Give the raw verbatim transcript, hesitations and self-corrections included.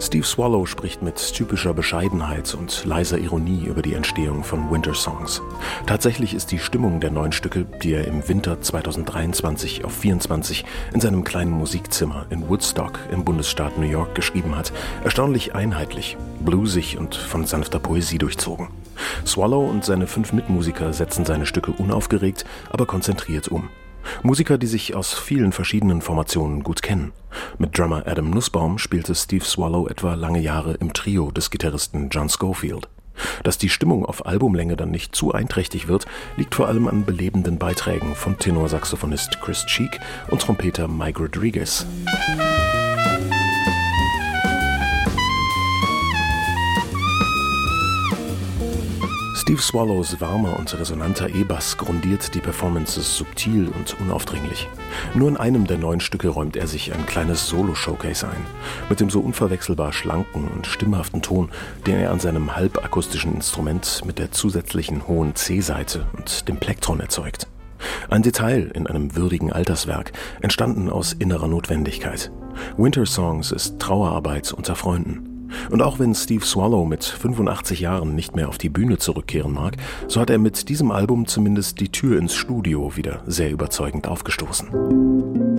Steve Swallow spricht mit typischer Bescheidenheit und leiser Ironie über die Entstehung von Winter Songs. Tatsächlich ist die Stimmung der neun Stücke, die er im Winter zweitausenddreiundzwanzig auf vierundzwanzig in seinem kleinen Musikzimmer in Woodstock im Bundesstaat New York geschrieben hat, erstaunlich einheitlich, bluesig und von sanfter Poesie durchzogen. Swallow und seine fünf Mitmusiker setzen seine Stücke unaufgeregt, aber konzentriert um. Musiker, die sich aus vielen verschiedenen Formationen gut kennen. Mit Drummer Adam Nussbaum spielte Steve Swallow etwa lange Jahre im Trio des Gitarristen John Scofield. Dass die Stimmung auf Albumlänge dann nicht zu einträchtig wird, liegt vor allem an belebenden Beiträgen von Tenorsaxophonist Chris Cheek und Trompeter Mike Rodriguez. Steve Swallows warmer und resonanter E-Bass grundiert die Performances subtil und unaufdringlich. Nur in einem der neun Stücke räumt er sich ein kleines Solo-Showcase ein, mit dem so unverwechselbar schlanken und stimmhaften Ton, den er an seinem halbakustischen Instrument mit der zusätzlichen hohen C-Saite und dem Plektron erzeugt. Ein Detail in einem würdigen Alterswerk, entstanden aus innerer Notwendigkeit. Winter Songs ist Trauerarbeit unter Freunden. Und auch wenn Steve Swallow mit fünfundachtzig Jahren nicht mehr auf die Bühne zurückkehren mag, so hat er mit diesem Album zumindest die Tür ins Studio wieder sehr überzeugend aufgestoßen.